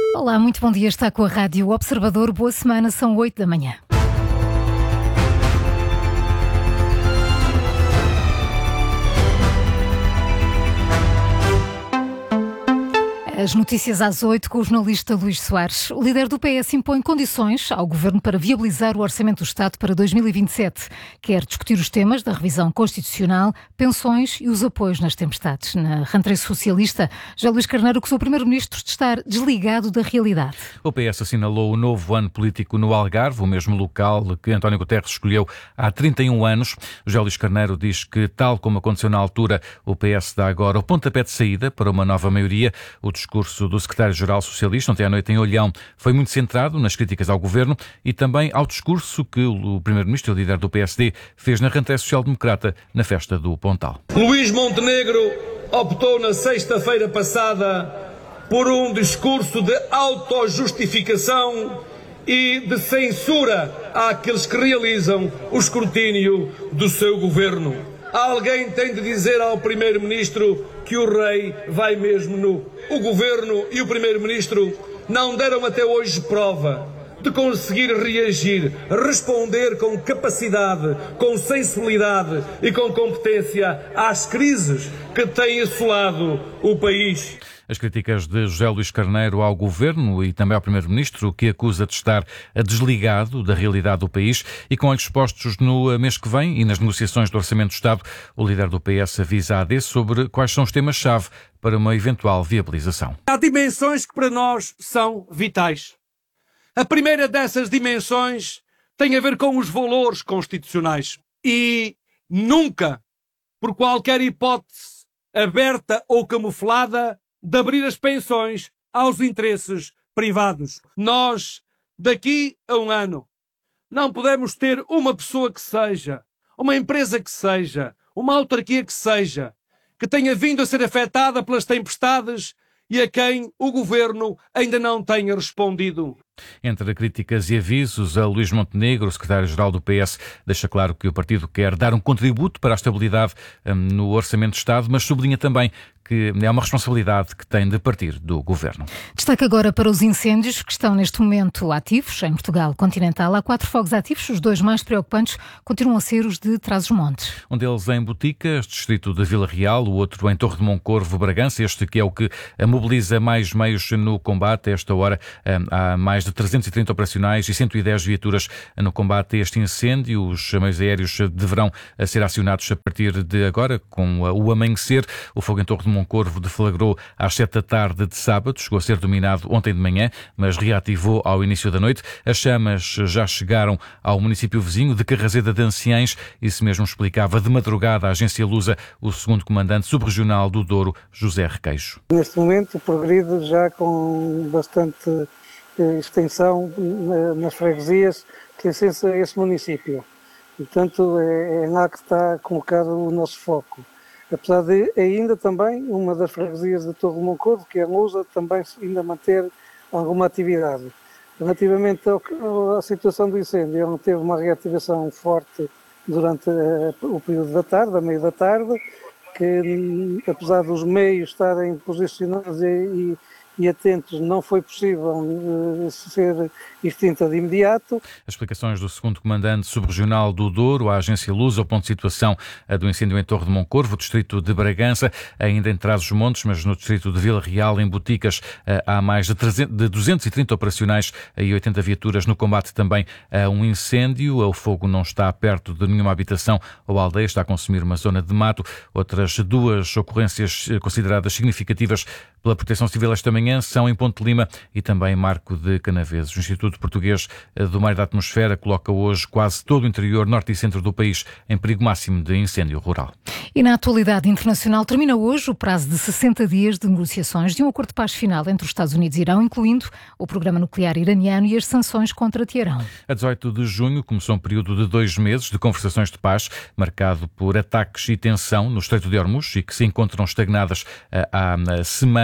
Olá, muito bom dia. Está com a Rádio Observador. Boa semana, são 8 da manhã. As notícias às 8 com o jornalista Luís Soares. O líder do PS impõe condições ao Governo para viabilizar o Orçamento do Estado para 2027. Quer discutir os temas da revisão constitucional, pensões e os apoios nas tempestades. Na rentrée socialista, já Luís Carneiro acusou o Primeiro-Ministro de estar desligado da realidade. O PS assinalou o novo ano político no Algarve, o mesmo local que António Guterres escolheu há 31 anos. José Luís Carneiro diz que, tal como aconteceu na altura, o PS dá agora o pontapé de saída para uma nova maioria. O discurso do secretário-geral socialista ontem à noite em Olhão foi muito centrado nas críticas ao governo e também ao discurso que o primeiro-ministro e o líder do PSD fez na rentrée social-democrata na festa do Pontal. Luís Montenegro optou na sexta-feira passada por um discurso de autojustificação e de censura àqueles que realizam o escrutínio do seu governo. Alguém tem de dizer ao primeiro-ministro que o rei vai mesmo nu. O governo e o primeiro-ministro não deram até hoje prova de conseguir reagir, responder com capacidade, com sensibilidade e com competência às crises que têm assolado o país. As críticas de José Luís Carneiro ao Governo e também ao Primeiro-Ministro, que acusa de estar desligado da realidade do país, e com olhos postos no mês que vem e nas negociações do Orçamento do Estado, o líder do PS avisa a AD sobre quais são os temas-chave para uma eventual viabilização. Há dimensões que para nós são vitais. A primeira dessas dimensões tem a ver com os valores constitucionais e nunca, por qualquer hipótese aberta ou camuflada, de abrir as pensões aos interesses privados. Nós, daqui a um ano, não podemos ter uma pessoa que seja, uma empresa que seja, uma autarquia que seja, que tenha vindo a ser afetada pelas tempestades e a quem o Governo ainda não tenha respondido. Entre críticas e avisos, a Luís Montenegro, o secretário-geral do PS, deixa claro que o partido quer dar um contributo para a estabilidade no Orçamento do Estado, mas sublinha também que é uma responsabilidade que tem de partir do Governo. Destaque agora para os incêndios que estão neste momento ativos em Portugal continental. Há 4 fogos ativos, os 2 mais preocupantes continuam a ser os de Trás-os-Montes. Um deles em Boticas, distrito de Vila Real, o outro em Torre de Moncorvo, Bragança, este que é o que mobiliza mais meios no combate. A esta hora há mais de 330 operacionais e 110 viaturas no combate a este incêndio. Os meios aéreos deverão ser acionados a partir de agora, com o amanhecer. O fogo em Torre de Moncorvo deflagrou às 7 da tarde de sábado, chegou a ser dominado ontem de manhã, mas reativou ao início da noite. As chamas já chegaram ao município vizinho de Carraseda de Anciães, isso mesmo explicava de madrugada a agência Lusa o segundo comandante subregional do Douro, José Requeijo. Neste momento progride já com bastante extensão nas freguesias que licença esse município. Portanto, é lá que está colocado o nosso foco. Apesar de ainda também uma das freguesias de Torre de Moncorvo, que é a Lusa, também ainda manter alguma atividade. Relativamente à situação do incêndio, ele teve uma reativação forte durante o período da tarde, a meio da tarde, que apesar dos meios estarem posicionados e atentos, não foi possível ser extinta de imediato. As explicações do segundo comandante subregional do Douro, a agência Lusa, o ponto de situação do incêndio em Torre de Moncorvo, distrito de Bragança, ainda em Trás-os-Montes, mas no distrito de Vila Real, em Boticas, há mais de 230 operacionais e 80 viaturas no combate também a um incêndio. O fogo não está perto de nenhuma habitação ou aldeia, está a consumir uma zona de mato. Outras 2 ocorrências consideradas significativas pela Proteção Civil esta manhã são em Ponte Lima e também em Marco de Canaveses. O Instituto Português do Mar e da Atmosfera coloca hoje quase todo o interior norte e centro do país em perigo máximo de incêndio rural. E na atualidade internacional termina hoje o prazo de 60 dias de negociações de um acordo de paz final entre os Estados Unidos e Irão, incluindo o programa nuclear iraniano e as sanções contra Teherão. A 18 de junho começou um período de 2 meses de conversações de paz, marcado por ataques e tensão no Estreito de Hormuz e que se encontram estagnadas há semanas.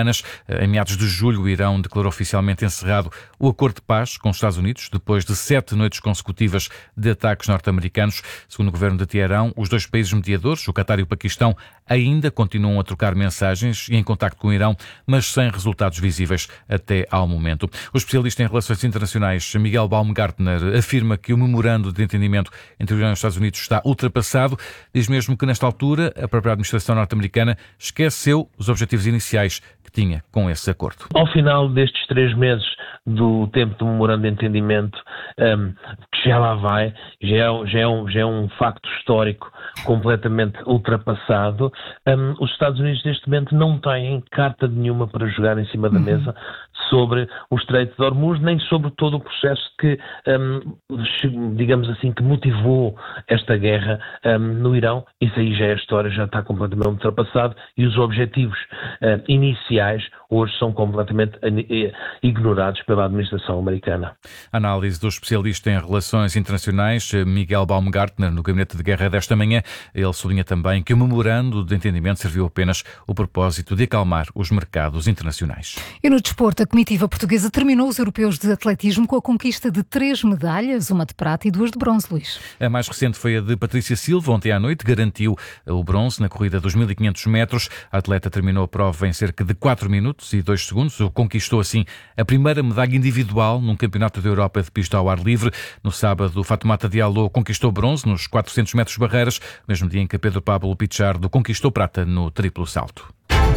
semanas. Em meados de julho, o Irão declarou oficialmente encerrado o acordo de paz com os Estados Unidos, depois de 7 noites consecutivas de ataques norte-americanos. Segundo o governo de Teherão, os dois países mediadores, o Qatar e o Paquistão, ainda continuam a trocar mensagens e em contacto com o Irão, mas sem resultados visíveis até ao momento. O especialista em relações internacionais, Miguel Baumgartner, afirma que o memorando de entendimento entre o Irão e os Estados Unidos está ultrapassado. Diz mesmo que, nesta altura, a própria administração norte-americana esqueceu os objetivos iniciais que tinha com esse acordo. Ao final destes 3 meses do tempo do memorando de entendimento, que já lá vai, já é um facto histórico completamente ultrapassado, os Estados Unidos neste momento não têm carta nenhuma para jogar em cima da mesa sobre o Estreito de Hormuz, nem sobre todo o processo que, digamos assim, que motivou esta guerra no Irão. Isso aí já é a história, já está completamente ultrapassado e os objetivos iniciais hoje são completamente ignorados pela administração americana. Análise do especialista em relações internacionais, Miguel Baumgartner, no Gabinete de Guerra desta manhã. Ele sublinha também que o memorando de entendimento serviu apenas o propósito de acalmar os mercados internacionais. E no desporto, a comitiva portuguesa terminou os europeus de atletismo com a conquista de 3 medalhas, uma de prata e 2 de bronze, Luís. A mais recente foi a de Patrícia Silva. Ontem à noite garantiu o bronze na corrida dos 1500 metros. A atleta terminou a prova em cerca de 4 minutos e 2 segundos. Conquistou assim a primeira medalha individual num campeonato da Europa de pista ao ar livre. No sábado, Fatoumata Diallo conquistou bronze nos 400 metros barreiras, mesmo dia em que Pedro Pablo Pichardo conquistou prata no triplo salto.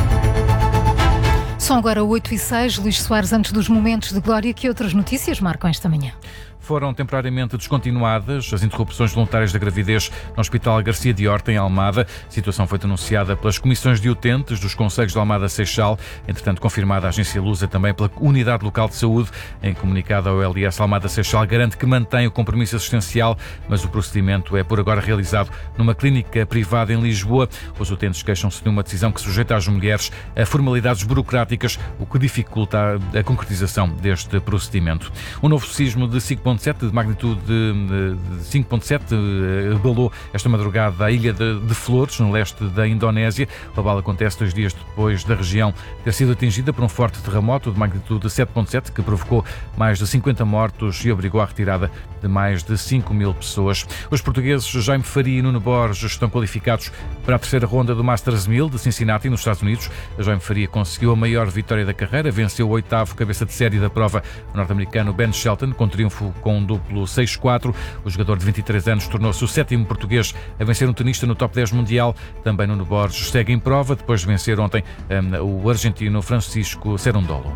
São agora 8h06. Luís Soares, antes dos momentos de glória, que outras notícias marcam esta manhã? Foram temporariamente descontinuadas as interrupções voluntárias da gravidez no Hospital Garcia de Horta, em Almada. A situação foi denunciada pelas comissões de utentes dos concelhos de Almada Seixal, entretanto confirmada a agência Lusa também pela Unidade Local de Saúde. Em comunicado ao LS, Almada Seixal garante que mantém o compromisso assistencial, mas o procedimento é por agora realizado numa clínica privada em Lisboa. Os utentes queixam-se de uma decisão que sujeita as mulheres a formalidades burocráticas, o que dificulta a concretização deste procedimento. Um novo sismo de 5.7 de magnitude de 5.7 abalou esta madrugada a ilha de Flores, no leste da Indonésia. O abalo acontece 2 dias depois da região ter sido atingida por um forte terremoto de magnitude 7.7 que provocou mais de 50 mortos e obrigou à retirada de mais de 5.000 pessoas. Os portugueses Jaime Faria e Nuno Borges estão qualificados para a terceira ronda do Masters 1000 de Cincinnati, nos Estados Unidos. Jaime Faria conseguiu a maior vitória da carreira, venceu o 8º cabeça de série da prova, o norte-americano Ben Shelton, com triunfo com um duplo 6-4. O jogador de 23 anos tornou-se o 7º português a vencer um tenista no top 10 mundial. Também Nuno Borges segue em prova, depois de vencer ontem o argentino Francisco Cerundolo.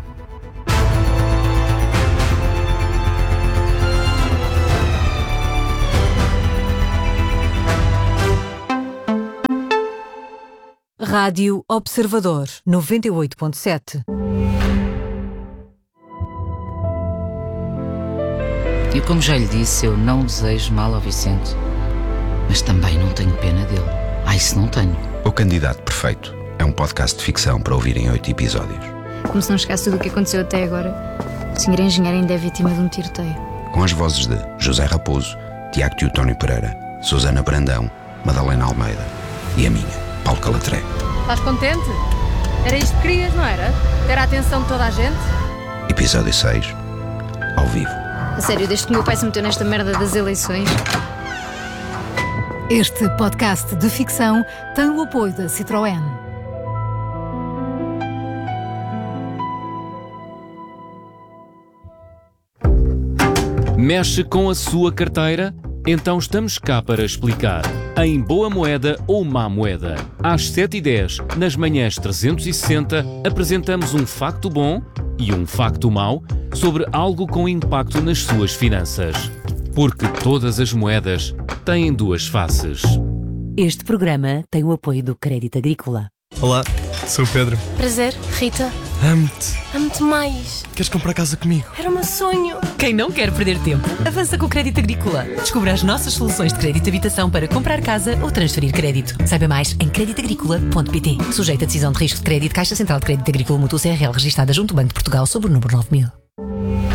Rádio Observador 98.7. E como já lhe disse, eu não desejo mal ao Vicente, mas também não tenho pena dele. Isso não tenho. O Candidato Perfeito é um podcast de ficção para ouvir em 8 episódios. Como se não chegasse tudo o que aconteceu até agora, o senhor engenheiro ainda é vítima de um tiroteio. Com as vozes de José Raposo, Tiago Teotónio Pereira, Susana Brandão, Madalena Almeida e a minha, Paulo Calatré. Estás contente? Era isto que querias, não era? Ter a atenção de toda a gente? Episódio 6, ao vivo. A sério, desde que o meu pai se meteu nesta merda das eleições. Este podcast de ficção tem o apoio da Citroën. Mexe com a sua carteira? Então estamos cá para explicar. Em boa moeda ou má moeda. Às 7h10, nas manhãs 360, apresentamos um facto bom e um facto mau sobre algo com impacto nas suas finanças. Porque todas as moedas têm 2 faces. Este programa tem o apoio do Crédito Agrícola. Olá, sou o Pedro. Prazer, Rita. Amo-te. Amo-te mais. Queres comprar casa comigo? Era o meu sonho. Quem não quer perder tempo, avança com o Crédito Agrícola. Descubra as nossas soluções de crédito de habitação para comprar casa ou transferir crédito. Saiba mais em creditagricola.pt. Sujeito a decisão de risco de crédito, Caixa Central de Crédito Agrícola Mútuo CRL, registada junto ao Banco de Portugal sob o número 9000.